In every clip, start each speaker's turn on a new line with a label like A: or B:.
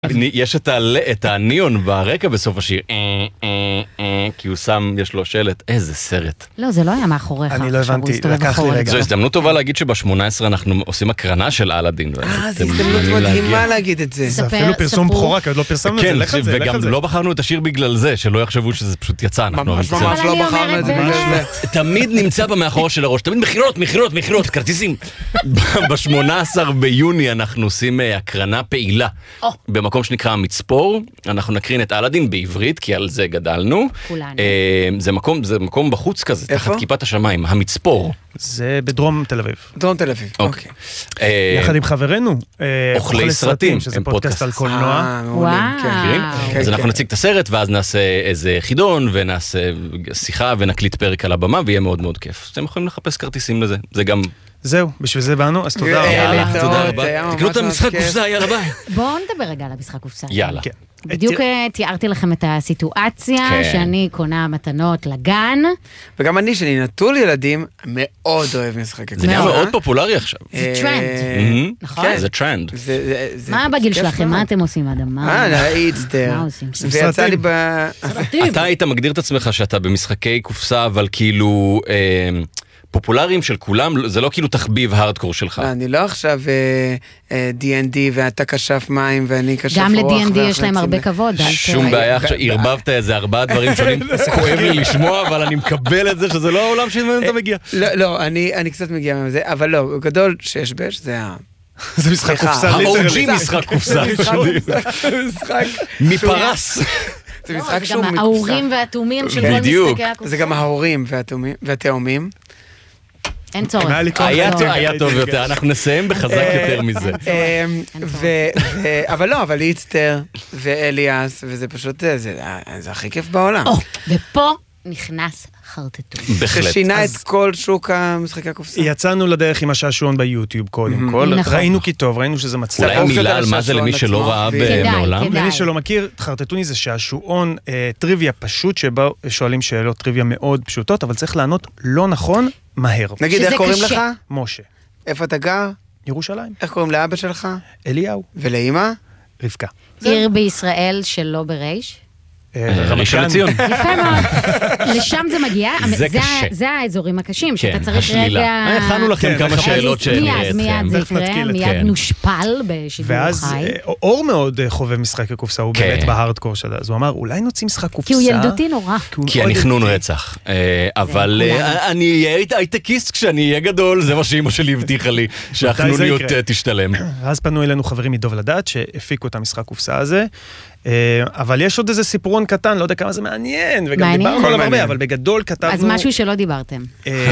A: יש את הניון ברקע בסוף השיר, כי הוא שם, יש לו שלט, איזה סרט.
B: לא, זה לא היה מאחוריך.
C: אני לא הבנתי, לקח לי רגע.
A: זו הזדמנות טובה להגיד שב-18 אנחנו עושים הקרנה של אלאדין.
D: זו הזדמנות מדהימה להגיד את זה.
C: זה אפילו פרסום בחורה, כי עוד לא פרסמנו את זה, לך על זה.
A: וגם לא בחרנו את השיר בגלל זה, שלא יחשבו שזה פשוט יצא.
D: ממש לא בחרנו את זה בגלל זה.
A: תמיד נמצא במאחור של הראש, תמיד מחירות, כרטיסים. ב-18 ביוני אנחנו עושים הקרנה פעילה. במקום שנקרא המצפור, אנחנו נקרין את אלאדין בעברית, כי על זה גדלנו.
B: כולנו.
A: זה מקום בחוץ כזה, תחת כיפת השמיים, המצפור.
C: זה בדרום תל אביב.
D: דרום תל אביב, אוקיי.
C: יחד עם חברנו,
A: אוכלי סרטים,
C: שזה פודקאסט על קולנוע.
B: וואו.
A: אז אנחנו נציג את הסרט, ואז נעשה איזה חידון, ונעשה שיחה, ונקליט פרק על הבמה, ויהיה מאוד מאוד כיף. אתם יכולים לחפש כרטיסים לזה, זה גם...
C: זהו, בשביל זה באנו, אז תודה רבה.
A: יאללה, תודה רבה. תקנו את המשחק קופסה, יאללה ביי.
B: בואו נדבר רגע על המשחק קופסה.
A: יאללה.
B: בדיוק תיארתי לכם את הסיטואציה, שאני קונה מתנות לגן.
D: וגם אני, שאני נטול ילדים, מאוד אוהב משחק קופסה.
A: זה נהיה מאוד פופולרי עכשיו.
B: זה טרנד, נכון?
A: זה טרנד.
B: מה בגיל שלכם? מה אתם עושים, אדם?
D: מה עושים? ויצא לי
A: אתה היית מגדיר את עצמך שאתה במשחקי קופסה, אבל כאילו... פופולריים של כולם, זה לא כאילו תחביב הארדקור שלך.
D: אני לא עכשיו D&D ואתה קשף מים ואני קשף רוח.
B: גם ל-D&D יש להם הרבה כבוד.
A: שום בעיה, עכשיו ערבבת איזה 4 דברים שונים, כואב לי לשמוע, אבל אני מקבל את זה שזה לא העולם שממנו אתה מגיע.
D: לא, אני קצת מגיע מזה, אבל לא, גדול שיש בש, זה
C: זה משחק קופסה.
A: ה-OG משחק קופסה. מפרס.
D: זה משחק שהוא
B: מקופסה. זה גם ההורים והתאומים של כל משחקי הקופסה.
D: זה גם ההורים והתאומים.
B: אין צורך.
A: היה טוב יותר, אנחנו נסיים בחזק יותר מזה.
D: אבל לא, אבל איצטר ואליאס, וזה פשוט, זה הכי כיף בעולם.
B: ופה נכנס חרטטון.
D: ששינה את כל שוק המשחקי הקופסה.
C: יצאנו לדרך עם השעשועון ביוטיוב קודם כל, ראינו כי טוב, ראינו שזה מצליח.
A: אולי מילה על מה זה למי שלא ראה מעולם?
C: למי שלא מכיר, חרטטוני זה שעשועון טריוויה פשוט, שבו שואלים שאלות טריוויה מאוד פשוטות, אבל צריך לענות לא נכון, מהר.
D: נגיד, איך קוראים לך?
C: משה.
D: איפה אתה גר?
C: ירושלים.
D: איך קוראים לאבא שלך?
C: אליהו.
D: ולאמא?
C: רבקה.
B: עיר בישראל שלא ברייש?
A: ראשון לציון.
B: יפה מאוד. לשם זה מגיע.
A: זה קשה.
B: זה האזורים הקשים, שאתה צריך רגע...
A: הכנו לכם כמה שאלות שנראה אתכם.
B: מיד זה יקרה, מיד נושפל בשידור חי.
C: ואז אור מאוד חובב משחק הקופסה, הוא באמת בהארדקור שלה, אז הוא אמר, אולי נוציא משחק קופסה.
B: כי הוא ילדותי נורא.
A: כי אני חנון רצח. אבל אני אהיה הייטקיסט כשאני אהיה גדול, זה מה שאמא שלי הבטיחה לי, שהחנוניות תשתלם.
C: אז פנו אלינו חברים מדוב לדעת, שהפיקו את המשחק קופסה הזה, אבל יש עוד איזה סיפורון קטן, לא יודע כמה זה מעניין, וגם דיברנו עליו הרבה, אבל בגדול כתבנו...
B: אז משהו שלא דיברתם.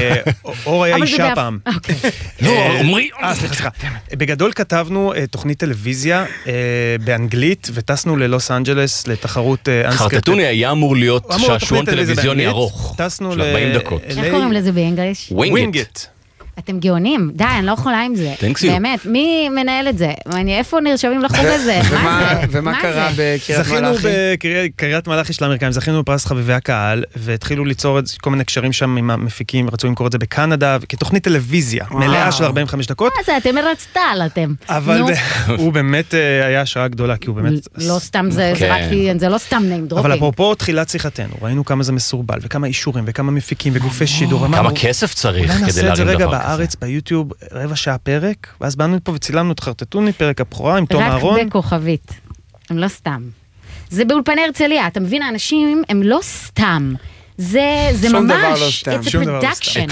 C: אור היה אישה פעם.
A: לא, אומרי...
C: סליחה. בגדול כתבנו תוכנית טלוויזיה באנגלית, וטסנו ללוס אנג'לס לתחרות...
A: חרטטוני היה אמור להיות שעשועון טלוויזיוני ארוך.
C: טסנו
A: של 40 דקות.
B: איך קוראים לזה באנגליש?
A: ווינגט.
B: אתם גאונים, די, אני לא יכולה עם זה. באמת, מי מנהל את זה? איפה נרשמים לחוג הזה? מה זה?
D: ומה קרה בקריית
C: זכינו
D: מלאכי?
C: בקריית מלאכי של האמריקאים, זכינו בפרס חביבי הקהל, והתחילו ליצור כל מיני קשרים שם עם המפיקים, רצו למכור את זה בקנדה, כתוכנית טלוויזיה, מלאה של 45 דקות.
B: מה זה, אתם מרצטל, אתם.
C: אבל הוא באמת היה השראה גדולה, כי הוא באמת...
B: לא סתם זה, זה לא סתם נעים דרופים.
C: אבל אפרופו תחילת שיחתנו, ראינו כמה זה מסורבל, וכמה אישורים, וכמה מפיקים, וגופי שידור.
A: כמה כסף צריך כדי להרים דבר כזה.
C: בארץ, ביוטיוב, 15 דקות פרק, ואז באנו פה וצילמנו את חרטטוני, פרק הבכורה עם תום אהרון.
B: רק בכוכבית. הם לא סתם. זה באולפני הרצליה, אתה מבין, האנשים הם לא סתם. זה ממש, it's a production.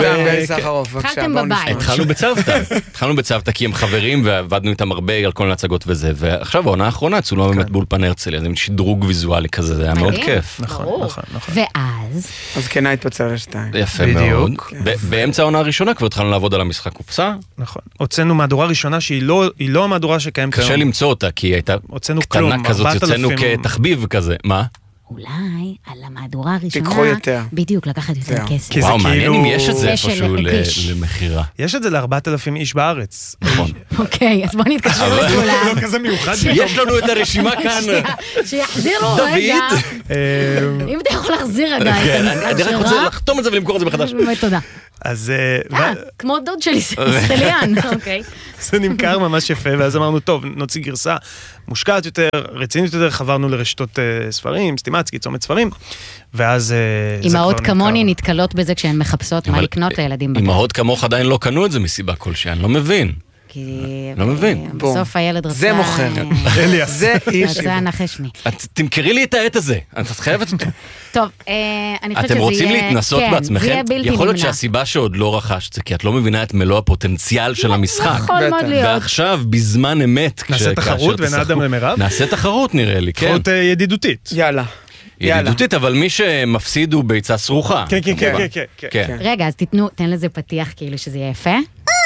A: התחלנו בצוותא כי הם חברים ועבדנו איתם הרבה על כל הצגות וזה, ועכשיו העונה האחרונה צולמה באמת באולפני הרצליה, זה שדרוג ויזואלי כזה, זה היה מאוד כיף.
C: נכון.
B: ואז?
D: אז כן התפצל לשתיים.
A: יפה מאוד. באמצע העונה הראשונה כבר התחלנו לעבוד על המשחק קופסה.
C: נכון. הוצאנו מהדורה ראשונה שהיא לא המהדורה שקיימת.
A: קשה למצוא אותה כי היא הייתה קטנה כזאת, יוצאנו כתחביב כזה. מה?
B: אולי על המהדורה הראשונה,
D: תיקחו יותר.
B: בדיוק, לקחת יותר כסף.
A: וואו, מעניין אם יש את זה איפשהו למחירה.
C: יש את זה ל4,000 איש בארץ.
A: נכון.
B: אוקיי, אז בוא נתקשר לכולם.
C: לא כזה מיוחד.
A: יש לנו את הרשימה כאן.
B: שיחזירו רגע. אם אתה יכול להחזיר רגע.
A: אני רק רוצה לחתום את זה ולמכור את זה מחדש.
B: תודה.
C: אז...
B: כמו דוד שלי, סטליאן, אוקיי.
C: זה נמכר ממש יפה, ואז אמרנו, טוב, נוציא גרסה מושקעת יותר, רצינית יותר, חברנו לרשתות ספרים, סטימצקי, צומת ספרים, ואז...
B: אמהות כמוני נתקלות בזה כשהן מחפשות מה לקנות לילדים בגן.
A: אמהות כמוך עדיין לא קנו את זה מסיבה כלשהי, אני לא מבין. לא מבין.
B: בסוף הילד רצה...
D: זה מוכר.
C: אליאס.
D: זה איש.
B: רצה נחש מי.
A: תמכרי לי את העט הזה, את חייבת אותו.
B: טוב, אני חושבת שזה יהיה...
A: אתם רוצים להתנסות בעצמכם?
B: זה יהיה בלתי נמנע.
A: יכול להיות שהסיבה שעוד לא רכשת זה כי את לא מבינה את מלוא הפוטנציאל של המשחק.
B: יכול מאוד להיות.
A: ועכשיו, בזמן אמת,
C: נעשה תחרות בין אדם למרב?
A: נעשה תחרות נראה לי, כן.
C: תחרות ידידותית.
D: יאללה.
A: ידידותית, אבל מי שמפסיד הוא ביצה סרוחה.
C: כן, כן, כן, כן.
B: רגע, אז תן לזה פתיח כאילו שזה יהיה יפה.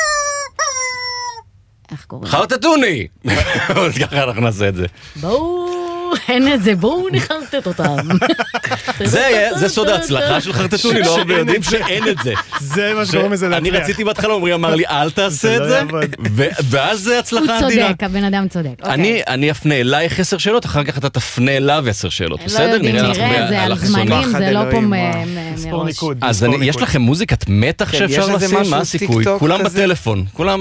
B: איך קוראים?
A: חרטטוני! ככה אנחנו נעשה את זה.
B: בואו, אין את זה, בואו נחרטט אותם.
A: זה סוד ההצלחה של חרטטוני, לא הרבה יודעים שאין את זה.
C: זה מה שקוראים לזה להצליח.
A: אני רציתי בהתחלה, אומרי אמר לי, אל תעשה את זה, ואז זה הצלחה אדירה.
B: הוא צודק, הבן אדם צודק.
A: אני אפנה אלייך 10 שאלות, אחר כך אתה תפנה אליו 10 שאלות, בסדר?
B: נראה, זה על זמנים, זה לא פה מראש.
A: אז יש לכם מוזיקת מתח שאפשר לשים? מה הסיכוי? כולם בטלפון.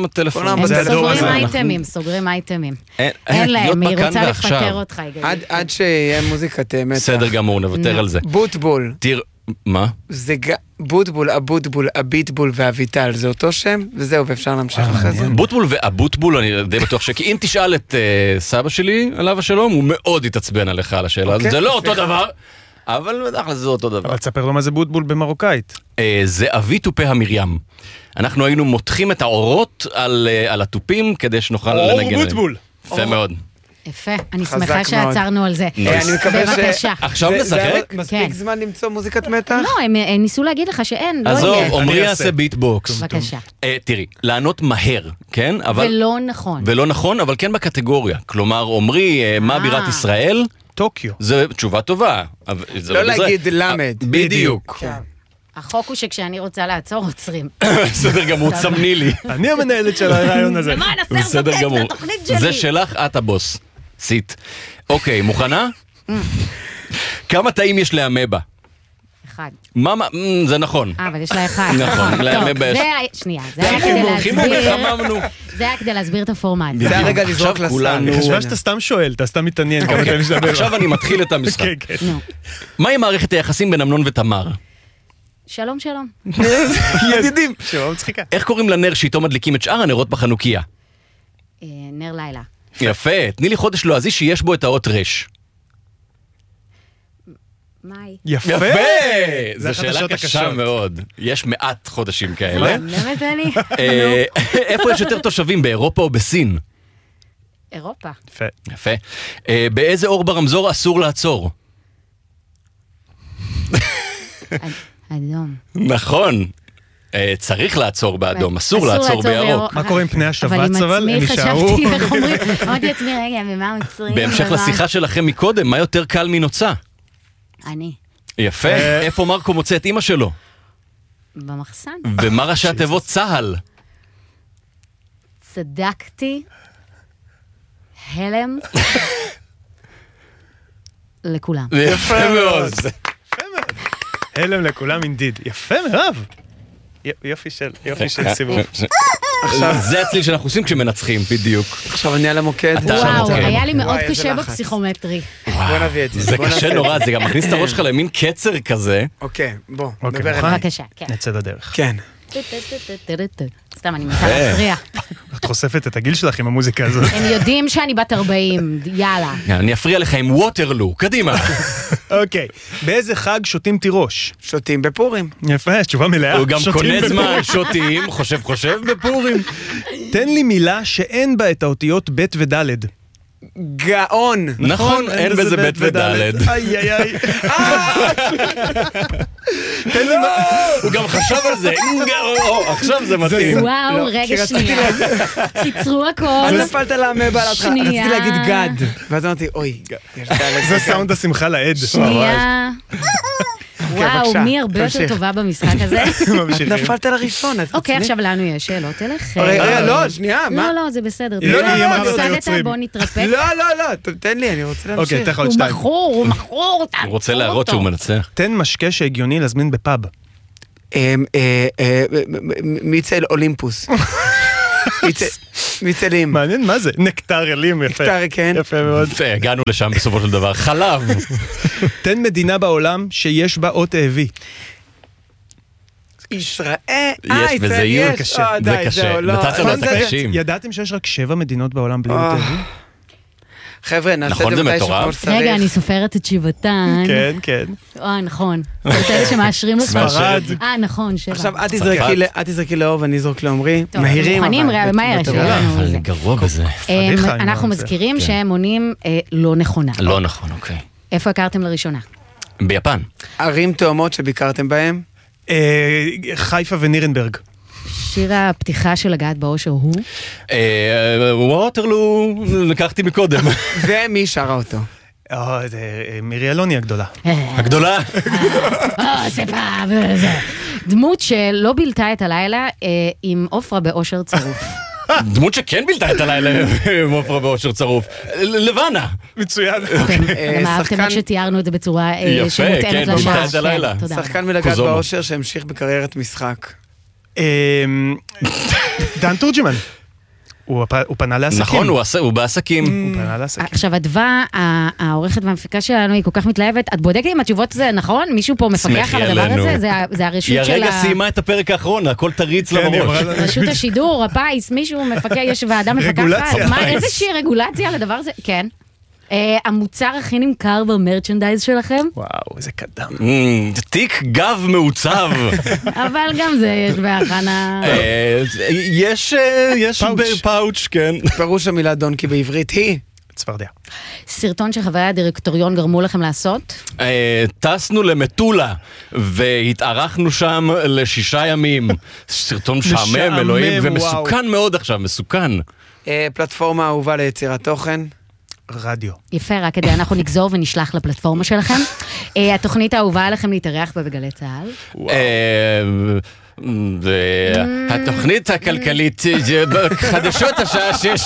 B: סוגרים אייטמים. אין להם, היא רוצה לפטר אותך.
D: עד שיהיה מוזיקת מתח.
A: בסדר גמור, נוותר על זה.
D: בוטבול.
A: מה?
D: זה בוטבול, הבוטבול, הביטבול והויטל, זה אותו שם, וזהו, ואפשר להמשיך אחרי זה.
A: בוטבול והבוטבול, אני די בטוח כי אם תשאל את סבא שלי, עליו השלום, הוא מאוד יתעצבן עליך על השאלה הזאת. זה לא אותו דבר, אבל בטח זה אותו דבר.
C: אבל תספר לו מה זה בוטבול במרוקאית.
A: זה אבי טופי המרים. אנחנו היינו מותחים את האורות על הטופים כדי שנוכל לנגן.
C: אור בוטבול.
A: יפה מאוד.
B: יפה, אני שמחה שעצרנו על זה.
D: אני מקווה
B: בבקשה.
A: עכשיו נשחק?
D: מספיק זמן למצוא מוזיקת מתח?
B: לא, הם ניסו להגיד לך שאין, לא
A: עזוב,
B: יהיה.
A: עומרי יעשה ביטבוקס.
B: בבקשה.
A: תראי, לענות מהר, כן?
B: ולא נכון.
A: ולא נכון, אבל כן בקטגוריה. כלומר, עומרי, מה בירת ישראל?
C: טוקיו.
A: זו תשובה טובה.
D: לא להגיד למד.
A: בדיוק.
B: החוק הוא שכשאני רוצה לעצור, עוצרים.
A: בסדר גמור, צמני לי.
C: אני המנהלת של הרעיון הזה.
B: למען הסר סוטט לתוכנית שלי.
A: זה שלך, את הבוס. סיט. אוקיי, מוכנה? כמה תאים יש לאמבה?
B: אחד.
A: זה נכון.
B: אבל יש לה אחד.
A: נכון, לאמבה יש.
B: שנייה, זה היה כדי להסביר את הפורמט.
D: זה הרגע לזרוק לסל.
C: אני חושב שאתה סתם שואל, אתה סתם מתעניין כמה תאים יש לאמבה.
A: עכשיו אני מתחיל את המשחק. מהי מערכת היחסים בין אמנון ותמר?
B: שלום, שלום.
C: ידידים. שלום, צחיקה.
A: איך קוראים לנר שאיתו מדליקים את שאר הנרות בחנוכיה?
B: נר לילה.
A: יפה, תני לי חודש לועזי שיש בו את האות רש.
B: מאי.
C: יפה!
A: זו שאלה קשה מאוד. יש מעט חודשים כאלה.
B: באמת אני?
A: איפה יש יותר תושבים, באירופה או בסין?
B: אירופה.
A: יפה. באיזה אור ברמזור אסור לעצור?
B: אדום.
A: נכון. צריך לעצור באדום, אסור לעצור בירוק.
C: מה קורה עם פני השבץ אבל?
B: הם חשבתי, איך אומרים? אמרתי לעצמי, רגע, ומה עוצרים?
A: בהמשך לשיחה שלכם מקודם, מה יותר קל מנוצה?
B: אני.
A: יפה. איפה מרקו מוצא את אמא שלו?
B: במחסן.
A: ומה ראשי התיבות צהל?
B: צדקתי. הלם. לכולם.
A: יפה מאוד.
C: הלם לכולם אינדיד. יפה מרב. יופי של סיבוב.
A: זה הצליל שאנחנו עושים כשמנצחים, בדיוק.
D: עכשיו אני על המוקד.
B: וואו, היה לי מאוד קשה בפסיכומטרי.
D: בוא נביא את זה.
A: זה קשה נורא, זה גם מכניס את הראש שלך למין קצר כזה.
D: אוקיי, בוא,
C: אוקיי,
D: נדבר
C: מוכן?
D: אליי.
B: בבקשה, כן.
C: נצא לדרך.
D: כן.
B: סתם, אני מנסה להפריע.
C: את חושפת את הגיל שלך עם המוזיקה הזאת.
B: הם יודעים שאני בת 40, יאללה.
A: אני אפריע לך עם ווטרלו, קדימה.
C: אוקיי, באיזה חג שותים תירוש?
D: שותים בפורים.
C: יפה, תשובה מלאה.
A: הוא גם קונה זמן, שותים, חושב בפורים.
C: תן לי מילה שאין בה את האותיות ב' וד'.
D: גאון.
A: נכון, אין בזה ב' וד'.
C: איי איי איי.
A: הוא גם חשב על זה. עכשיו זה מתאים.
B: וואו, רגע שנייה. קיצרו הכל.
D: אז נפלת לאמבה על התחלה. רציתי להגיד גד. ואז אמרתי, אוי.
C: זה סאונד השמחה לעד.
B: שנייה. וואו, מי הרבה יותר טובה במשחק הזה?
D: נפלת לראשון.
B: אוקיי, עכשיו לנו יש שאלות אליכם.
D: רגע, לא, שנייה, מה?
B: לא, זה בסדר. בוא נתרפק.
D: לא, תן לי, אני רוצה להמשיך.
C: אוקיי, תכף עוד
B: הוא
C: שתיים.
B: מכור.
A: הוא רוצה להראות שהוא מנצח.
C: תן משקה שהגיוני להזמין בפאב.
D: מיצל אולימפוס. מיצלים.
C: מעניין מה זה? נקטר אלים, יפה.
D: נקטר, כן.
C: יפה מאוד.
A: הגענו לשם בסופו של דבר. חלב.
C: תן מדינה בעולם שיש בה אות האבי.
D: ישראל.
A: יש, וזה יהיה קשה. זה קשה. נתת לו את הקשים.
C: ידעתם שיש רק 7 מדינות בעולם בלי אות האבי?
D: חבר'ה, נעשה את זה מתי שכמו שצריך.
B: רגע, אני סופרת את שבעתן.
C: כן, כן.
B: נכון. זאת אלה שמאשרים לך.
C: ספרד.
B: נכון, 7.
D: עכשיו, את תזרקי לאור ואני אזרוק לעומרי.
B: מהירים, מוכנים, מהר.
A: אבל אני גרוע בזה.
B: אנחנו מזכירים שהם עונים לא נכונה.
A: לא נכון, אוקיי.
B: איפה הכרתם לראשונה?
A: ביפן.
D: ערים תאומות שביקרתם בהם?
C: חיפה ונירנברג.
B: שיר הפתיחה של הגעת באושר הוא?
A: ווטרלו, לקחתי מקודם.
D: ומי שרה אותו?
C: זה מירי אלוני הגדולה.
A: הגדולה.
B: דמות שלא בילתה את הלילה עם אופרה באושר צרוף.
A: דמות שכן בילתה את הלילה עם אופרה באושר צרוף. לבנה.
C: מצוין.
B: גם אהבתם איך שתיארנו את זה בצורה שמותאמת לשעה.
D: שחקן מלגעת באושר שהמשיך בקריירת משחק.
C: דן תורג'מן. הוא פנה לעסקים.
A: נכון, הוא בעסקים.
C: הוא פנה לעסקים.
B: עכשיו, אדווה, העורכת והמפיקה שלנו, היא כל כך מתלהבת. את בודקת אם התשובות זה נכון? מישהו פה מפקח על הדבר הזה? זה הרשות של
A: היא הרגע סיימה את הפרק האחרון, הכל תריץ למראש.
B: רשות השידור, הפיס, מישהו מפקח, יש ועדה מפקחת. איזה שהיא רגולציה לדבר הזה? כן. המוצר הכי נמכר במרצ'נדייז שלכם?
C: וואו, איזה קדם.
A: תיק גב מעוצב.
B: אבל גם זה יש בהכנה.
A: יש פאוץ', כן.
D: פירוש המילה דונקי בעברית היא?
C: צפרדע.
B: סרטון שחברי הדירקטוריון גרמו לכם לעשות?
A: טסנו למטולה והתארחנו שם ל6 ימים. סרטון משעמם, אלוהים, ומסוכן מאוד עכשיו, מסוכן.
D: פלטפורמה אהובה ליצירת תוכן?
C: רדיו.
B: יפה, רק כדי אנחנו נגזור ונשלח לפלטפורמה שלכם. התוכנית האהובה עליכם להתארח בגלי צהל?
A: התוכנית הכלכלית חדשות השעה 6.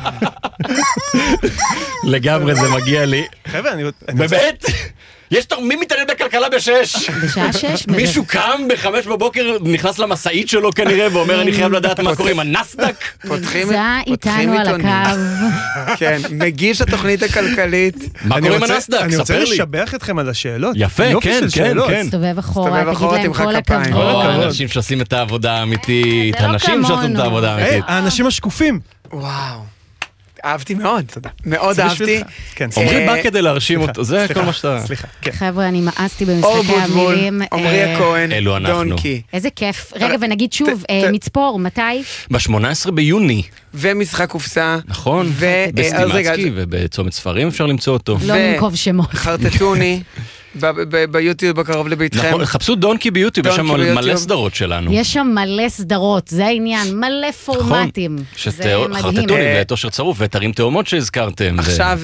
A: לגמרי זה מגיע לי.
C: חבר'ה,
A: באמת? מי מתעניין בכלכלה ב6?
B: בשעה 6?
A: מישהו קם ב5 בבוקר, נכנס למסעית שלו כנראה, ואומר אני חייב לדעת מה קורה עם הנסדק.
B: זה איתנו על הקו.
D: כן, מגיש התוכנית הכלכלית.
A: מה קורה עם הנסדק?
C: אני רוצה לשבח אתכם על השאלות.
A: יפה, כן, כן, כן.
B: סתובב אחורה, תגיד להם כל הכבוד.
A: האנשים שעושים את העבודה האמיתית, האנשים שעושים את העבודה האמיתית.
C: האנשים השקופים.
D: וואו. אהבתי מאוד, מאוד אהבתי.
A: עומרי בא כדי להרשים אותו, זה כל מה שאתה...
C: סליחה.
B: חבר'ה, אני מאסתי במשחקי המילים.
D: עומרי הכהן,
A: אלו אנחנו.
D: דונקי.
B: איזה כיף. רגע, ונגיד שוב, מצפור, מתי?
A: ב18 ביוני.
D: ומשחק קופסה.
A: נכון, בסטימצקי ובצומת ספרים אפשר למצוא אותו.
B: לא ננקוב שמות.
D: חרטטוני. ביוטיוב בקרוב לביתכם.
A: נכון, חפשו דונקי ביוטיוב, יש שם מלא סדרות שלנו.
B: יש שם מלא סדרות, זה העניין, מלא פורמטים.
A: זה מדהים. חרטטוני ואת אושר צרוף ואת ערים תאומות שהזכרתם.
D: עכשיו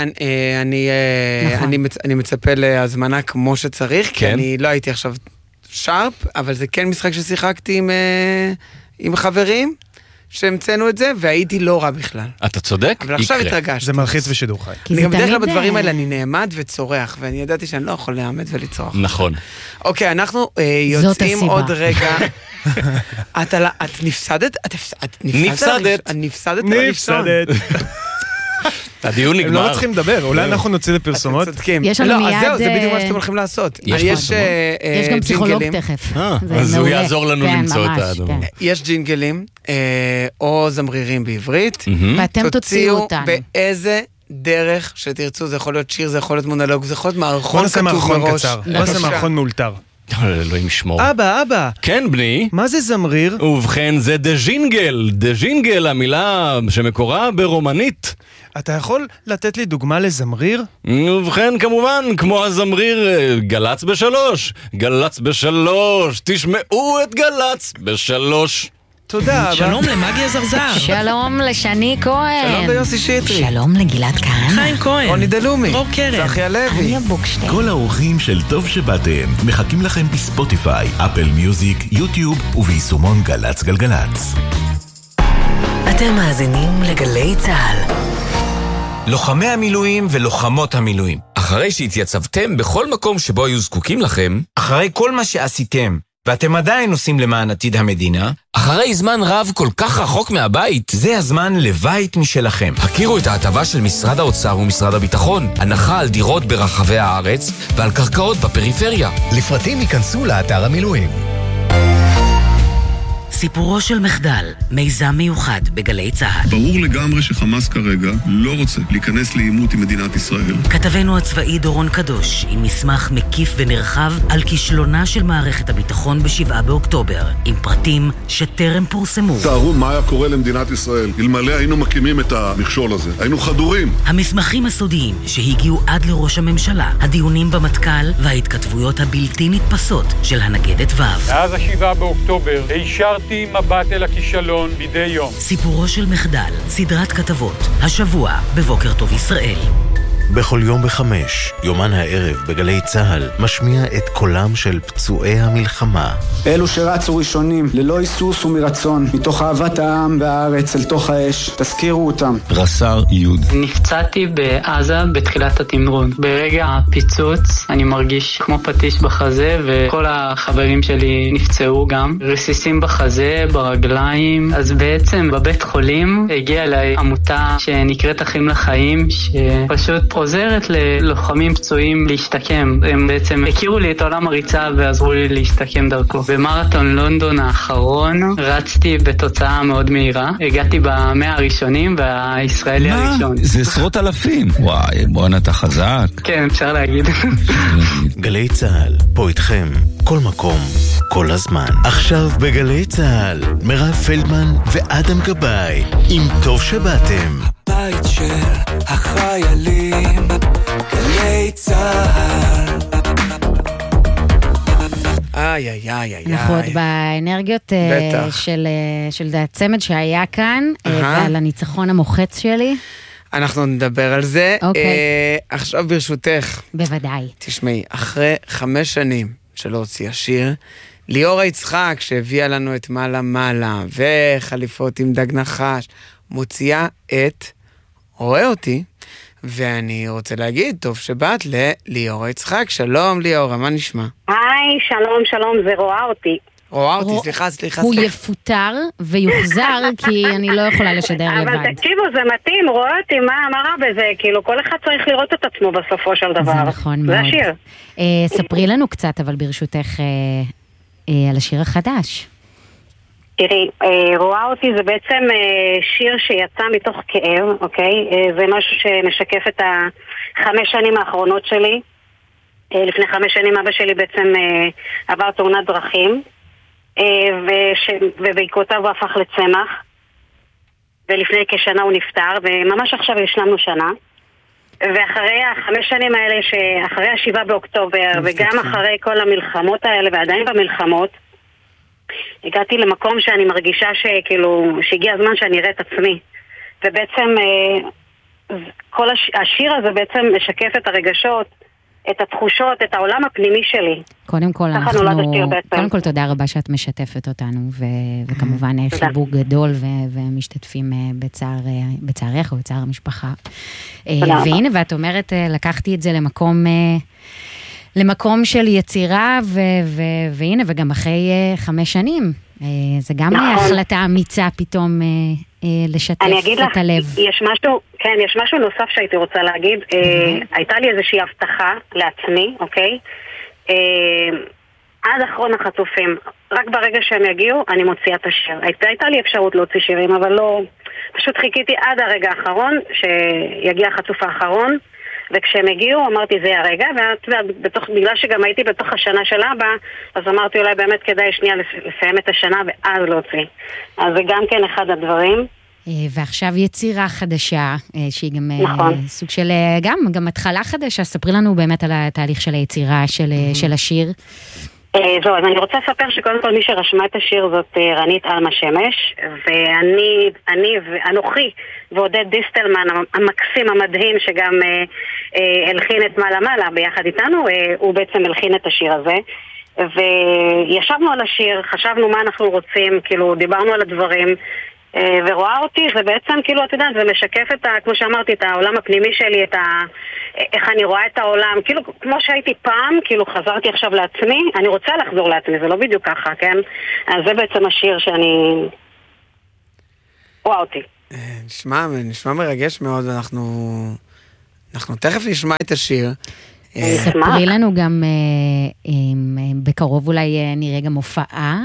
D: אני מצפה להזמנה כמו שצריך, כי אני לא הייתי עכשיו שרפ, אבל זה כן משחק ששיחקתי עם חברים. שהמצאנו את זה, והייתי לא רע בכלל.
A: אתה צודק?
D: אבל עכשיו התרגשתי.
C: זה מלחיץ ושידור חי.
D: אני גם בדרך כלל בדברים האלה, אני נעמד וצורח, ואני ידעתי שאני לא יכול לעמד ולצרוח.
A: נכון.
D: אוקיי, אנחנו יוצאים עוד רגע. את נפסדת?
A: נפסדת.
D: נפסדת.
A: הדיון נגמר.
C: הם לא צריכים לדבר, אולי אנחנו נוציא לפרסומות.
D: אתם צודקים.
B: יש לנו מיד...
D: זהו, זה בדיוק מה שאתם הולכים לעשות.
B: יש גם פסיכולוג תכף.
A: אז הוא יעזור לנו למצוא את הדבר.
D: יש ג'ינגלים, או זמרירים בעברית.
B: ואתם תוציאו אותם.
D: באיזה דרך שתרצו, זה יכול להיות שיר, זה יכול להיות מונולוג, זה יכול להיות מערכון כתוב מראש.
C: בוא נעשה מערכון מאולתר.
A: אלוהים ישמור.
C: אבא.
A: כן, בני.
C: מה זה זמריר?
A: ובכן, זה דז'ינגל. דז'ינגל, המילה שמקורה ברומנית.
C: אתה יכול לתת לי דוגמה לזמריר?
A: ובכן, כמובן, כמו הזמריר, גלץ בשלוש. גלץ בשלוש. תשמעו את גלץ בשלוש.
C: תודה, אבא.
E: שלום למגי הזרזר.
B: שלום לשני כהן.
D: שלום ליוסי שטרי.
B: שלום לגלעד כהן.
E: חיים כהן.
D: רוני דלומי.
E: דרור קרן.
D: צחי הלוי.
B: אניה בוקשטיין.
F: כל האורחים של טוב שבאתם מחכים לכם בספוטיפיי, אפל מיוזיק, יוטיוב וביישומון גלץ גלגלץ.
G: אתם מאזינים לגלי צהל.
H: לוחמי המילואים ולוחמות המילואים, אחרי שהתייצבתם בכל מקום שבו היו זקוקים לכם, אחרי כל מה שעשיתם, ואתם עדיין עושים למען עתיד המדינה, אחרי זמן רב כל כך רחוק מהבית, זה הזמן לבית משלכם. הכירו את ההטבה של משרד האוצר ומשרד הביטחון, הנחה על דירות ברחבי הארץ ועל קרקעות בפריפריה.
F: לפרטים ייכנסו לאתר המילואים.
G: סיפורו של מחדל, מיזם מיוחד בגלי צהל.
E: ברור לגמרי שחמאס כרגע לא רוצה להיכנס לעימות עם מדינת ישראל.
G: כתבנו הצבאי דורון קדוש, עם מסמך מקיף ונרחב על כישלונה של מערכת הביטחון ב7 באוקטובר, עם פרטים שטרם פורסמו.
E: תארו מה היה קורה למדינת ישראל, אלמלא היינו מקימים את המכשול הזה. היינו חדורים.
G: המסמכים הסודיים שהגיעו עד לראש הממשלה, הדיונים במטכ"ל וההתכתבויות הבלתי נתפסות של הנגדת ו'.
I: מאז 7 באוקטובר הישרתי מבט אל הכישלון מדי יום.
G: סיפורו של מחדל, סדרת כתבות, השבוע בבוקר טוב ישראל.
F: בכל יום ב5, יומן הערב בגלי צהל, משמיע את קולם של פצועי המלחמה.
J: אלו שרצו ראשונים, ללא היסוס ומרצון, מתוך אהבת העם והארץ אל תוך האש, תזכירו אותם.
K: רס"ר יוד.
L: נפצעתי בעזה בתחילת התמרון. ברגע הפיצוץ אני מרגיש כמו פטיש בחזה, וכל החברים שלי נפצעו גם. רסיסים בחזה, ברגליים. אז בעצם בבית חולים הגיעה אליי עמותה שנקראת אחים לחיים, שפשוט עוזרת ללוחמים פצועים להשתקם. הם בעצם הכירו לי את עולם הריצה ועזרו לי להשתקם דרכו. במרתון לונדון האחרון רצתי בתוצאה מאוד מהירה. הגעתי ב100 הראשונים והישראלי הראשון.
K: זה עשרות אלפים. וואי, בואנה אתה חזק.
L: כן, אפשר להגיד.
F: גלי צהל, פה איתכם, כל מקום, כל הזמן. עכשיו בגלי צהל, מירב פלדמן ואדם גבאי, עם טוב שבאתם.
M: בית של החיילים, גלי צהל.
B: אנחנו עוד באנרגיות של הצמד שהיה כאן, ועל הניצחון המוחץ שלי.
D: אנחנו נדבר על זה. עכשיו ברשותך.
B: בוודאי.
D: תשמעי, אחרי 5 שנים שלא הוציאה שיר, ליאורה יצחק שהביאה לנו את מעלה מעלה וחליפות עם דג נחש, מוציאה את רואה אותי, ואני רוצה להגיד, טוב שבאת לליאורה יצחק. שלום ליאורה, מה נשמע?
N: היי, שלום, זה רואה אותי.
D: רואה אותי, סליחה.
B: הוא יפוטר ויוחזר, כי אני לא יכולה לשדר לבד.
N: אבל תקשיבו, זה מתאים, רואה אותי, מה רע בזה? כאילו, כל אחד צריך לראות את עצמו בסופו של דבר.
B: זה נכון מאוד.
N: זה השיר.
B: ספרי לנו קצת, אבל ברשותך, על השיר החדש.
N: תראי, רואה אותי זה בעצם שיר שיצא מתוך כאב, אוקיי? זה משהו שמשקף את 5 שנים האחרונות שלי. לפני 5 שנים אבא שלי בעצם עבר תאונת דרכים, ובעקבותיו הוא הפך לצמח, ולפני כשנה הוא נפטר, וממש עכשיו השלמנו שנה. ואחרי 5 שנים האלה, שאחרי 7 באוקטובר, וגם אחרי כל המלחמות האלה, ועדיין במלחמות, הגעתי למקום שאני מרגישה שהגיע הזמן שאני אראה את עצמי. ובעצם כל השיר הזה בעצם משקף את הרגשות, את התחושות, את העולם הפנימי שלי.
B: קודם כל תודה רבה שאת משתפת אותנו, וכמובן חיבוק גדול ומשתתפים בצערך או בצער המשפחה. והנה, ואת אומרת, לקחתי את זה למקום של יצירה, והנה, וגם אחרי 5 שנים. זה גם החלטה אמיצה פתאום לשתף את הלב.
N: יש משהו נוסף שהייתי רוצה להגיד. הייתה לי איזושהי הבטחה לעצמי, אוקיי? עד אחרון החטופים, רק ברגע שהם יגיעו, אני מוציאה את השיר. הייתה לי אפשרות להוציא שירים, אבל לא... פשוט חיכיתי עד הרגע האחרון, שיגיע החטוף האחרון, וכשהם הגיעו אמרתי זה הרגע, ובגלל שגם הייתי בתוך השנה של אבא, אז אמרתי אולי באמת כדאי שנייה לסיים את השנה ואז להוציא. אז זה גם כן אחד הדברים.
B: ועכשיו יצירה חדשה, שהיא גם סוג של, גם התחלה חדשה. ספרי לנו באמת על התהליך של היצירה של השיר.
N: זהו, אז אני רוצה לספר שקודם כל מי שרשמה את השיר זאת רנית אלמה שמש, ואנוכי ועודד דיסטלמן המקסים המדהים שגם הלחין את מעלה מעלה ביחד איתנו, הוא בעצם הלחין את השיר הזה, וישבנו על השיר, חשבנו מה אנחנו רוצים, כאילו דיברנו על הדברים, ורואה אותי, זה בעצם כאילו, את יודעת, זה משקף את כמו שאמרתי, את העולם הפנימי שלי, איך אני רואה את העולם, כאילו, כמו שהייתי פעם, כאילו חזרתי עכשיו לעצמי, אני רוצה לחזור לעצמי, זה לא בדיוק ככה, כן? אז זה בעצם השיר שאני... רואה אותי.
D: נשמע מרגש מאוד, אנחנו תכף נשמע את השיר.
B: ספרי לנו גם, בקרוב אולי נראה גם הופעה.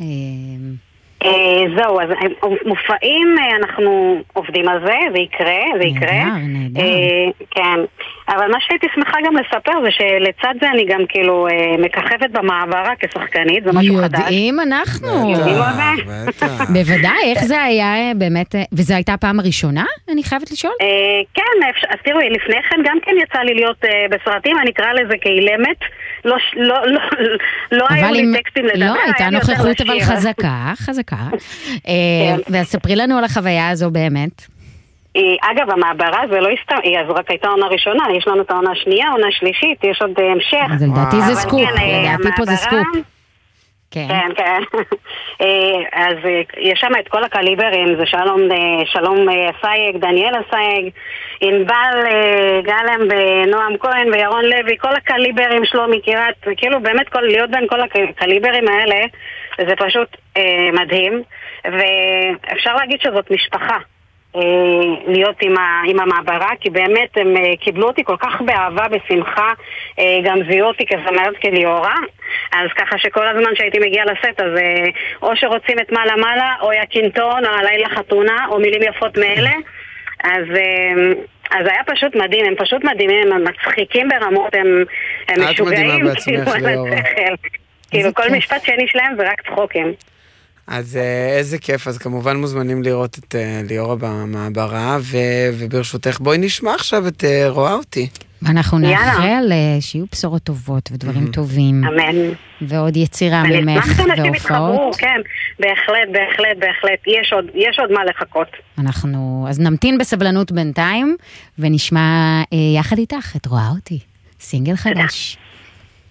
N: זהו, אז מופעים, אנחנו עובדים על זה, זה יקרה.
B: נהדר.
N: כן, אבל מה שהייתי שמחה גם לספר זה שלצד זה אני גם כאילו מככבת במעברה כשחקנית, זה משהו חדש.
B: יודעים אנחנו. בוודאי, איך זה היה באמת, וזו הייתה הפעם הראשונה? אני חייבת לשאול.
N: כן, אז תראו, לפני כן גם כן יצא לי להיות בסרטים, אני אקרא לזה כאילמת, לא היו לי טקסטים לדבר.
B: לא, הייתה נוכחות אבל חזקה. ואז ספרי לנו על החוויה הזו באמת.
N: אגב, המעברה זה לא הסתם, אז רק הייתה עונה ראשונה, יש לנו את העונה השנייה, עונה שלישית, יש עוד המשך.
B: אז לדעתי זה סקופ, לדעתי פה זה סקופ.
N: כן. אז יש שם את כל הקליברים, זה שלום סייג, דניאל סייג, ענבל גלם ונועם כהן וירון לוי, כל הקליברים שלו מכירת, כאילו באמת להיות בין כל הקליברים האלה, זה פשוט מדהים, ואפשר להגיד שזאת משפחה. להיות עם המעברה, כי באמת הם קיבלו אותי כל כך באהבה, בשמחה, גם זיהו אותי כזמרת כליאורה, אז ככה שכל הזמן שהייתי מגיעה לסט, אז או שרוצים את מעלה, או יקינטון, או הלילה חתונה, או מילים יפות מאלה, אז היה פשוט מדהים, הם פשוט מדהימים, הם מצחיקים ברמות, הם משוגעים, כאילו כל משפט שני שלהם זה רק צחוקים.
D: אז איזה כיף, אז כמובן מוזמנים לראות את ליאורה במעברה, וברשותך בואי נשמע עכשיו את רואה אותי.
B: ואנחנו נאחל שיהיו בשורות טובות ודברים טובים.
N: אמן.
B: ועוד יצירה ממך והופעות.
N: כן, בהחלט, יש עוד מה לחכות.
B: אז נמתין בסבלנות בינתיים, ונשמע יחד איתך את רואה אותי, סינגל חדש.